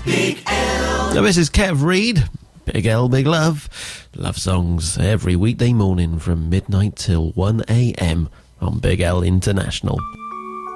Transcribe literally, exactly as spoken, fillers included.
Big L. Now, this is Kev Reid. Big L, Big Love. Love songs every weekday morning from midnight till one a m on Big L International.